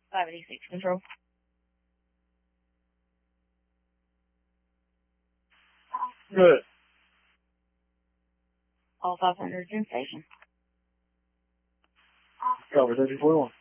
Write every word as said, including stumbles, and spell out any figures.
five eighty-six Control. Good. All five hundreds in station. Cover thirty forty-one.